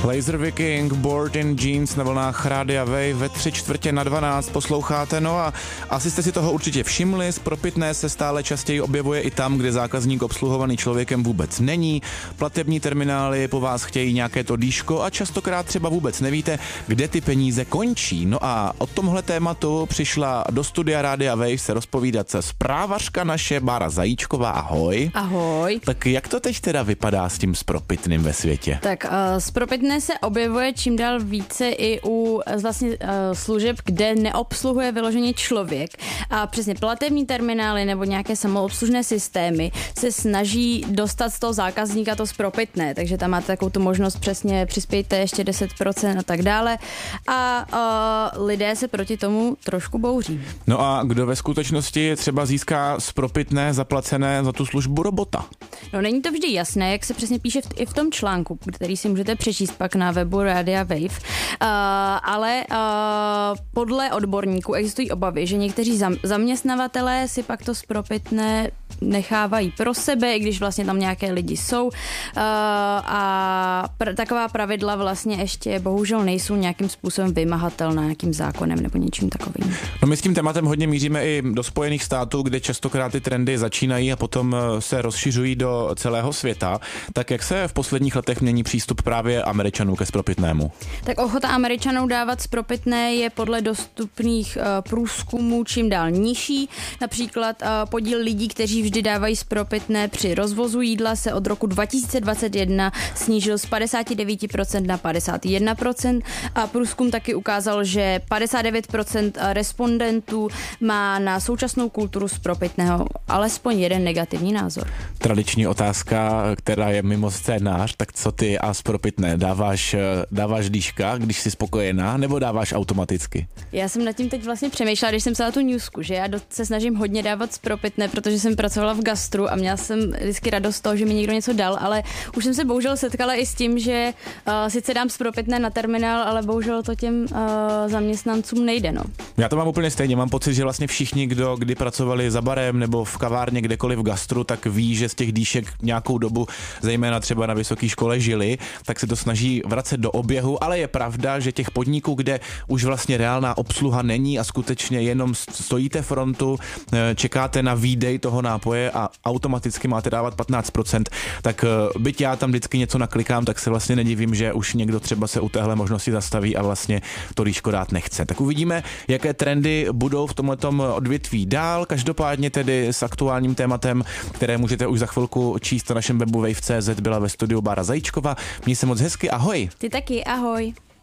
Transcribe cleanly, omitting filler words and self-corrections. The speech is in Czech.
Laser Viking, Bored in Jeans na vlnách Rádia Wave ve 11:45 posloucháte. No a asi jste si toho určitě všimli, spropitné se stále častěji objevuje i tam, kde zákazník obsluhovaný člověkem vůbec není. Platební terminály po vás chtějí nějaké to dýško a častokrát třeba vůbec nevíte, kde ty peníze končí. No a o tomhle tématu přišla do studia Rádia Wave se rozpovídat zprávařka naše Bára Zajíčková. Ahoj. Ahoj. Tak jak to teď teda vypadá s tím spropitným ve světě? Tak spropitné se objevuje čím dál více i u vlastně služeb, kde neobsluhuje vyloženě člověk. A přesně platební terminály nebo nějaké samoobslužné systémy se snaží dostat z toho zákazníka to spropitné, takže tam máte takovou tu možnost přesně přispějte ještě 10% a tak dále. A lidé se proti tomu trošku bouří. No a kdo ve skutečnosti třeba získá spropitné zaplacené za tu službu robota? No není to vždy jasné, jak se přesně píše i v tom článku, který si můžete přečíst pak na webu Rádia Wave, ale podle odborníků existují obavy, že někteří zaměstnavatelé si pak to spropitné nechávají pro sebe, i když vlastně tam nějaké lidi jsou a taková pravidla vlastně ještě bohužel nejsou nějakým způsobem vymahatelná nějakým zákonem nebo něčím takovým. No my s tím tématem hodně míříme i do Spojených států, kde častokrát ty trendy začínají a potom se rozšiřují do celého světa. Tak jak se v posledních letech mění přístup právě Američanů ke spropitnému? Tak ochota Američanů dávat spropitné je podle dostupných průzkumů čím dál nižší. Například podíl lidí, kteří vždy dávají spropitné při rozvozu jídla, se od roku 2021 snížil z 59% na 51% a průzkum taky ukázal, že 59% respondentů má na současnou kulturu spropitného alespoň jeden negativní názor. Tradiční otázka, která je mimo scénář, tak co ty a spropitné? Dáváš dýška, když jsi spokojená, nebo dáváš automaticky? Já jsem nad tím teď vlastně přemýšlela, když jsem psala tu newsku, že já se snažím hodně dávat spropitné, protože jsem pracovala v gastru a měla jsem vždycky radost z toho, že mi někdo něco dal, ale už jsem se bohužel setkala i s tím, že sice dám spropitné na terminál, ale bohužel to těm zaměstnancům nejde. No. Já to mám úplně stejně, mám pocit, že vlastně všichni, kdo kdy pracovali za barem nebo v kavárně, kdekoliv v gastru, tak ví, že z těch dýšek nějakou dobu, zejména třeba na vysoké škole žili, tak se to snaží vracet do oběhu, ale je pravda, že těch podniků, kde už vlastně reálná obsluha není a skutečně jenom stojíte frontu, čekáte na výdej toho nápoje a automaticky máte dávat 15%, tak byť já tam vždycky něco naklikám, tak se vlastně nedivím, že už někdo třeba se u téhle možnosti zastaví a vlastně to dýško dát nechce. Tak uvidíme, jaké trendy budou v tomhletom odvětví dál. Každopádně tedy s aktuálním tématem, které můžete už za chvilku číst na našem webu wave.cz, byla ve studiu Bára Zajíčková. Měj se moc hezky, ahoj. Ty taky, ahoj.